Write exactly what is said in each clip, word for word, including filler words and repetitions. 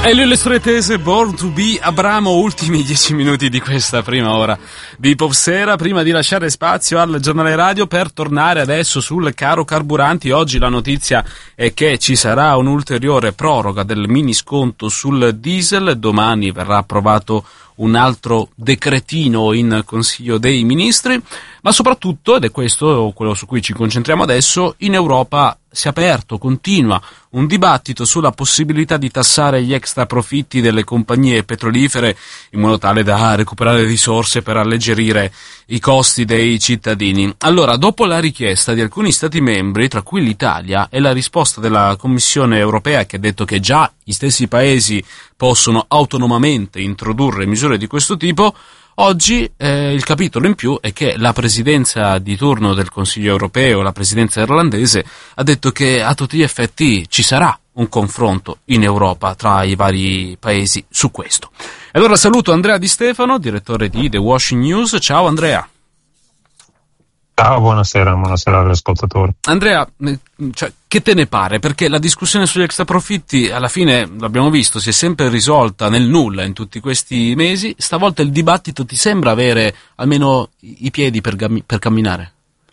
E lui le sue tese, Born to be Abramo, ultimi dieci minuti di questa prima ora di Pop Sera, prima di lasciare spazio al giornale radio per tornare adesso sul caro carburanti. Oggi la notizia è che ci sarà un'ulteriore proroga del mini sconto sul diesel, domani verrà approvato un altro decretino in Consiglio dei Ministri, ma soprattutto, ed è questo quello su cui ci concentriamo adesso, in Europa si è aperto, continua un dibattito sulla possibilità di tassare gli extra profitti delle compagnie petrolifere in modo tale da recuperare risorse per alleggerire i costi dei cittadini. Allora, dopo la richiesta di alcuni Stati membri, tra cui l'Italia, e la risposta della Commissione europea che ha detto che già gli stessi paesi possono autonomamente introdurre misure di questo tipo, oggi eh, il capitolo in più è che la presidenza di turno del Consiglio europeo, la presidenza irlandese, ha detto che a tutti gli effetti ci sarà un confronto in Europa tra i vari paesi su questo. E allora saluto Andrea Di Stefano, direttore di The Washing News. Ciao Andrea. Ciao, buonasera, buonasera agli ascoltatori. Andrea, cioè, che te ne pare? Perché la discussione sugli extraprofitti, alla fine, l'abbiamo visto, si è sempre risolta nel nulla in tutti questi mesi. Stavolta il dibattito ti sembra avere almeno i piedi per, gam- per camminare?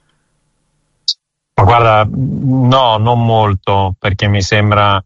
Ma guarda, no, non molto, perché mi sembra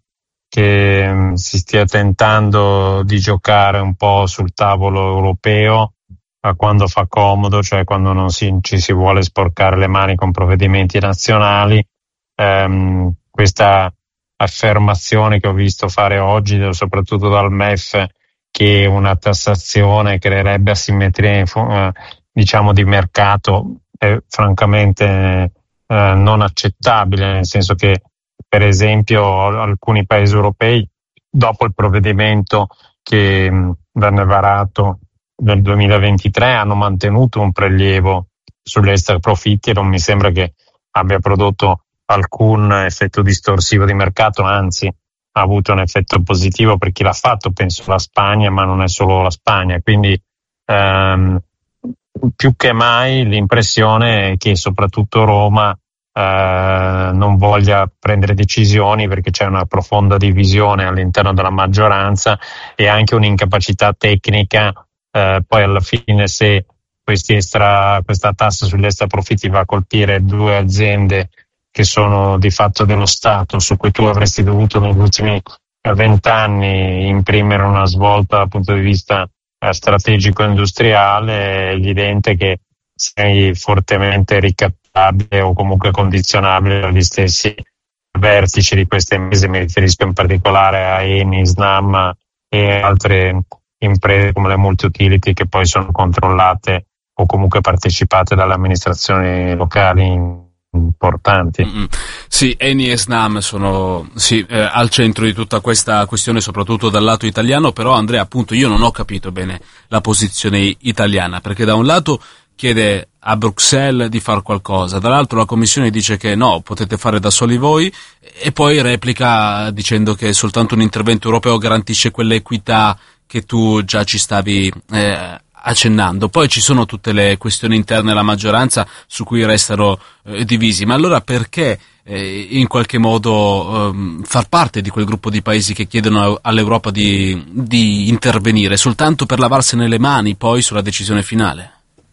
che si stia tentando di giocare un po' sul tavolo europeo quando fa comodo, cioè quando non si, ci si vuole sporcare le mani con provvedimenti nazionali. Ehm, questa affermazione che ho visto fare oggi, soprattutto dal M E F, che una tassazione creerebbe asimmetria eh, diciamo di mercato, è francamente eh, non accettabile, nel senso che per esempio alcuni paesi europei, dopo il provvedimento che mh, venne varato nel duemilaventitré, hanno mantenuto un prelievo sugli extra profitti e non mi sembra che abbia prodotto alcun effetto distorsivo di mercato, anzi ha avuto un effetto positivo per chi l'ha fatto, penso la Spagna, ma non è solo la Spagna, quindi ehm, più che mai l'impressione è che soprattutto Roma eh, non voglia prendere decisioni perché c'è una profonda divisione all'interno della maggioranza e anche un'incapacità tecnica. Eh, poi alla fine, se questi extra, questa tassa sugli extra profitti va a colpire due aziende che sono di fatto dello Stato, su cui tu avresti dovuto negli ultimi vent'anni imprimere una svolta dal punto di vista eh, strategico industriale, è evidente che sei fortemente ricattabile o comunque condizionabile dagli stessi vertici di queste imprese. Mi riferisco in particolare a Eni, Snam e altre imprese come le multi-utility che poi sono controllate o comunque partecipate dalle amministrazioni locali importanti. Mm-hmm. Sì, Eni e Snam sono sì, eh, al centro di tutta questa questione, soprattutto dal lato italiano, però Andrea, appunto, io non ho capito bene la posizione italiana, perché da un lato chiede a Bruxelles di far qualcosa, dall'altro la Commissione dice che no, potete fare da soli voi, e poi replica dicendo che soltanto un intervento europeo garantisce quell'equità che tu già ci stavi eh, accennando. Poi ci sono tutte le questioni interne alla maggioranza su cui restano eh, divisi, ma allora perché eh, in qualche modo eh, far parte di quel gruppo di paesi che chiedono all'Europa di, di intervenire soltanto per lavarsene le mani poi sulla decisione finale?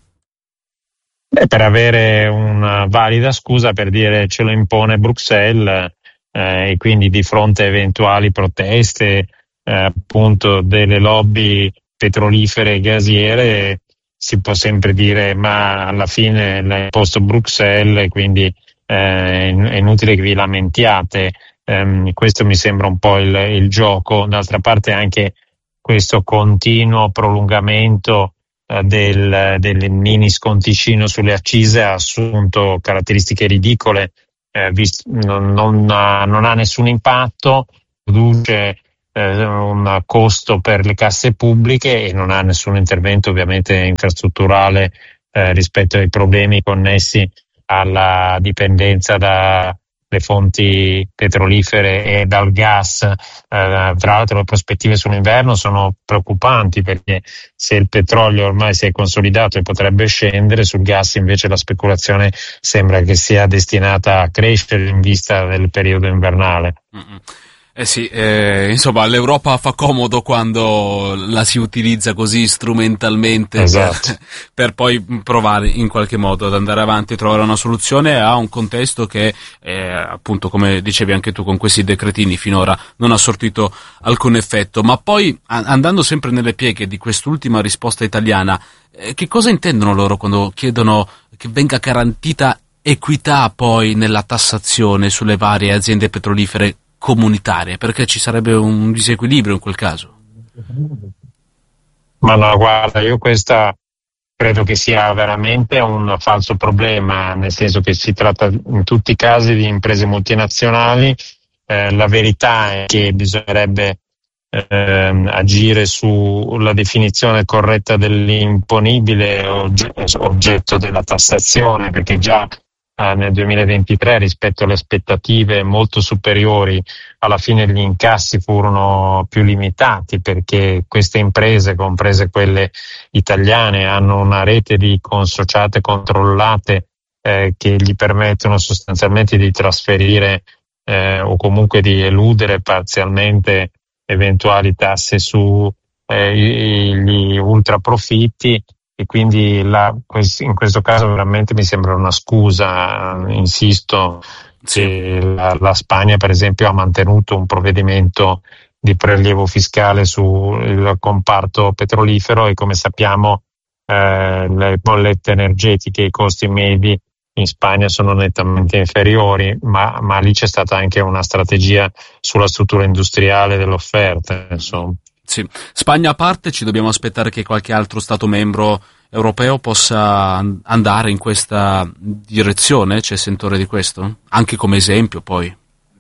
Beh, per avere una valida scusa per dire ce lo impone Bruxelles eh, e quindi di fronte a eventuali proteste eh, appunto delle lobby petrolifere e gasiere si può sempre dire ma alla fine l'ha imposto Bruxelles e quindi eh, è inutile che vi lamentiate. Eh, questo mi sembra un po' il, il gioco. D'altra parte anche questo continuo prolungamento eh, del, del mini sconticino sulle accise ha assunto caratteristiche ridicole, eh, vist- non, non, ha, non ha nessun impatto, produce Eh, un costo per le casse pubbliche e non ha nessun intervento ovviamente infrastrutturale eh, rispetto ai problemi connessi alla dipendenza dalle fonti petrolifere e dal gas. Eh, tra l'altro le prospettive sull'inverno sono preoccupanti, perché se il petrolio ormai si è consolidato e potrebbe scendere, sul gas invece la speculazione sembra che sia destinata a crescere in vista del periodo invernale. Mm-mm. Eh sì, eh, insomma, l'Europa fa comodo quando la si utilizza così strumentalmente, Esatto. per, per poi provare in qualche modo ad andare avanti e trovare una soluzione a un contesto che, eh, appunto, come dicevi anche tu, con questi decretini finora non ha sortito alcun effetto. Ma poi, a- andando sempre nelle pieghe di quest'ultima risposta italiana, eh, che cosa intendono loro quando chiedono che venga garantita equità poi nella tassazione sulle varie aziende petrolifere comunitarie, perché ci sarebbe un disequilibrio in quel caso? Ma no, guarda, io questa credo che sia veramente un falso problema, nel senso che si tratta in tutti i casi di imprese multinazionali. Eh, la verità è che bisognerebbe ehm, agire sulla definizione corretta dell'imponibile ogge- oggetto della tassazione, perché già eh, nel duemilaventitré, rispetto alle aspettative molto superiori, alla fine gli incassi furono più limitati, perché queste imprese, comprese quelle italiane, hanno una rete di consociate controllate eh, che gli permettono sostanzialmente di trasferire eh, o comunque di eludere parzialmente eventuali tasse su eh, gli ultraprofitti, e quindi la, in questo caso veramente mi sembra una scusa. Insisto Sì. che la, la Spagna per esempio ha mantenuto un provvedimento di prelievo fiscale sul comparto petrolifero, e come sappiamo eh, le bollette energetiche, i costi medi in Spagna sono nettamente inferiori, ma, ma lì c'è stata anche una strategia sulla struttura industriale dell'offerta, insomma. Sì. Spagna a parte, ci dobbiamo aspettare che qualche altro Stato membro europeo possa andare in questa direzione? C'è sentore di questo? Anche come esempio, poi.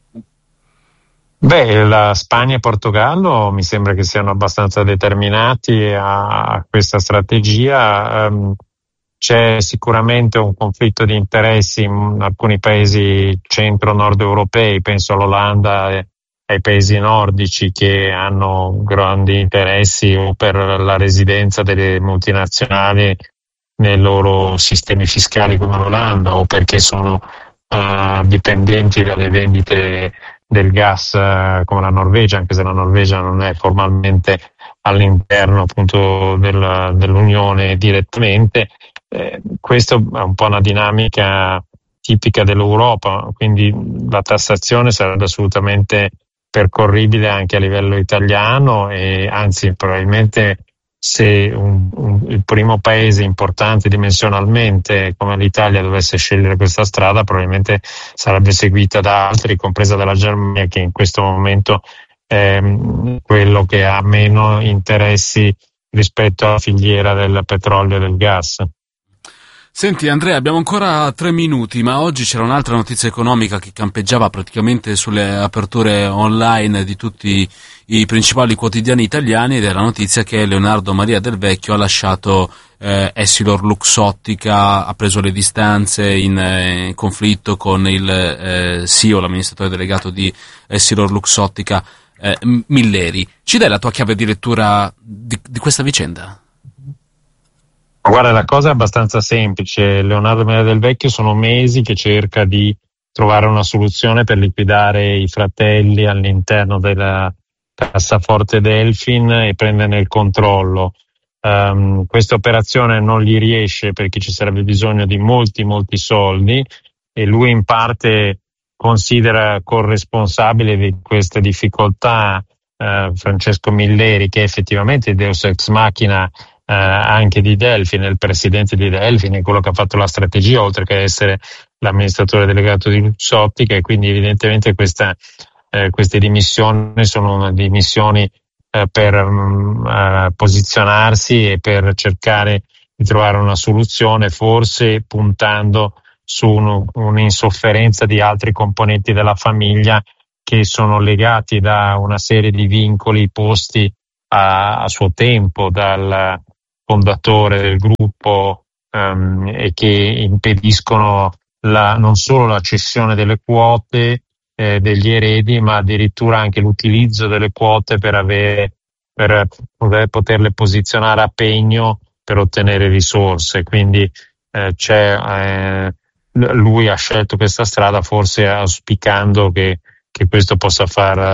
Beh, la Spagna e Portogallo mi sembra che siano abbastanza determinati a questa strategia. Um, c'è sicuramente un conflitto di interessi in alcuni paesi centro-nord europei, penso all'Olanda e ai paesi nordici, che hanno grandi interessi o per la residenza delle multinazionali nei loro sistemi fiscali come l'Olanda, o perché sono uh, dipendenti dalle vendite del gas uh, come la Norvegia, anche se la Norvegia non è formalmente all'interno appunto del, dell'Unione direttamente. Eh, questo è un po' una dinamica tipica dell'Europa, quindi la tassazione sarebbe assolutamente percorribile anche a livello italiano, e anzi probabilmente se un, un, il primo paese importante dimensionalmente come l'Italia dovesse scegliere questa strada, probabilmente sarebbe seguita da altri, compresa dalla Germania, che in questo momento è quello che ha meno interessi rispetto alla filiera del petrolio e del gas. Senti Andrea, abbiamo ancora tre minuti, ma oggi c'era un'altra notizia economica che campeggiava praticamente sulle aperture online di tutti i principali quotidiani italiani, ed è la notizia che Leonardo Maria Del Vecchio ha lasciato eh, Essilor Luxottica, ha preso le distanze in eh, conflitto con il eh, C E O, l'amministratore delegato di Essilor Luxottica, eh, Milleri. Ci dai la tua chiave di lettura di, di questa vicenda? Guarda, la cosa è abbastanza semplice. Leonardo Maria Del Vecchio sono mesi che cerca di trovare una soluzione per liquidare i fratelli all'interno della cassaforte Delfin e prenderne il controllo. Um, questa operazione non gli riesce perché ci sarebbe bisogno di molti, molti soldi, e lui in parte considera corresponsabile di queste difficoltà uh, Francesco Milleri, che effettivamente è Deus ex machina Eh, anche di Delfin, il presidente di Delfin, è quello che ha fatto la strategia, oltre che essere l'amministratore delegato di Luxottica, e quindi evidentemente questa, eh, queste dimissioni sono dimissioni eh, per um, uh, posizionarsi e per cercare di trovare una soluzione, forse puntando su un, un'insofferenza di altri componenti della famiglia che sono legati da una serie di vincoli posti a, a suo tempo dal fondatore del gruppo, um, e che impediscono la, non solo la cessione delle quote eh, degli eredi, ma addirittura anche l'utilizzo delle quote per avere, per poter, poterle posizionare a pegno per ottenere risorse. Quindi eh, c'è, eh, lui ha scelto questa strada forse auspicando che, che questo possa far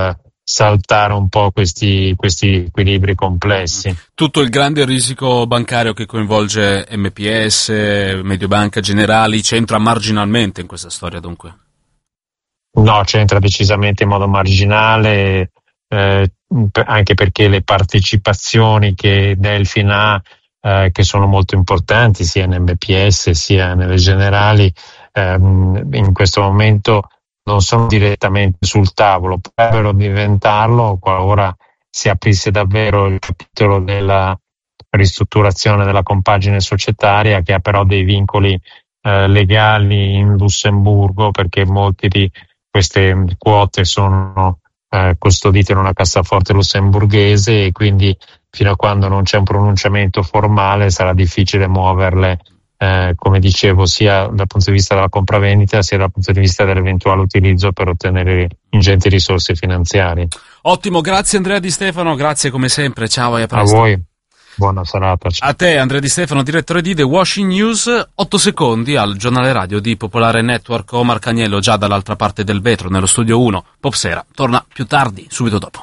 saltare un po' questi, questi equilibri complessi. Tutto il grande rischio bancario che coinvolge M P S, Mediobanca, Generali, c'entra marginalmente in questa storia dunque? No, c'entra decisamente in modo marginale, eh, anche perché le partecipazioni che Delfin ha, eh, che sono molto importanti sia in M P S sia nelle Generali, ehm, in questo momento non sono direttamente sul tavolo, potrebbero diventarlo qualora si aprisse davvero il capitolo della ristrutturazione della compagine societaria, che ha però dei vincoli eh, legali in Lussemburgo, perché molti di queste quote sono eh, custodite in una cassaforte lussemburghese e quindi fino a quando non c'è un pronunciamento formale sarà difficile muoverle, eh, come dicevo, sia dal punto di vista della compravendita sia dal punto di vista dell'eventuale utilizzo per ottenere ingenti risorse finanziarie. Ottimo, grazie Andrea Di Stefano, grazie come sempre, ciao e a presto. A voi. Buona serata. A te Andrea Di Stefano, direttore di The Washing News. Otto secondi al giornale radio di Popolare Network. Omar Cagniello già dall'altra parte del vetro nello studio uno. Popsera torna più tardi, subito dopo.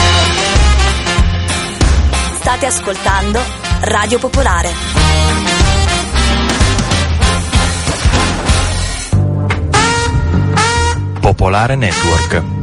State ascoltando Radio Popolare. Popolare Network.